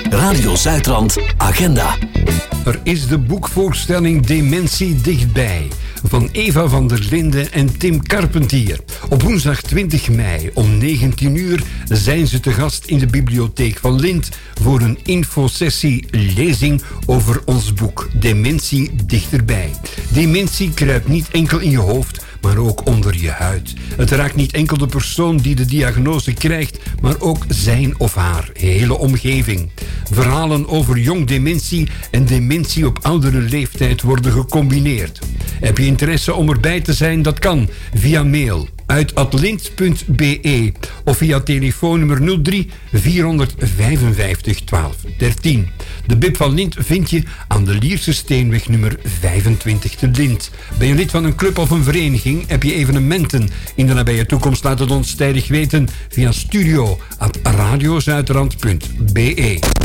Radio Zuidrand Agenda. Er is de boekvoorstelling Dementie dichtbij van Eva van der Linden en Tim Carpentier. Op woensdag 20 mei om 19 uur zijn ze te gast in de bibliotheek van Lint voor een infosessie-lezing over ons boek Dementie dichterbij. Dementie kruipt niet enkel in je hoofd, maar ook onder je huid. Het raakt niet enkel de persoon die de diagnose krijgt, maar ook zijn of haar hele omgeving. Verhalen over jong dementie en dementie op oudere leeftijd worden gecombineerd. Heb je interesse om erbij te zijn? Dat kan via mail uit atlint.be of via telefoonnummer 03 455 12 13. De Bib van Lint vind je aan de Lierse Steenweg nummer 25 te Lint. Ben je lid van een club of een vereniging? Heb je evenementen in de nabije toekomst? Laat het ons tijdig weten via studio@radiozuidrand.be.